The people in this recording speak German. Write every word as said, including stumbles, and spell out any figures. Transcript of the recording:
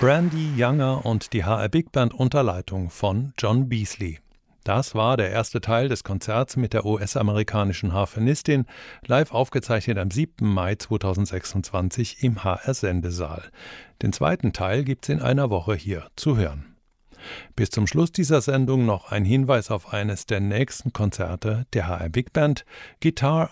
Brandy Younger und die H R Big Band unter Leitung von John Beasley. Das war der erste Teil des Konzerts mit der U S-amerikanischen Harfenistin, live aufgezeichnet am siebten Mai zweitausendsechsundzwanzig im H R-Sendesaal. Den zweiten Teil gibt's in einer Woche hier zu hören. Bis zum Schluss dieser Sendung noch ein Hinweis auf eines der nächsten Konzerte der H R Big Band. Guitar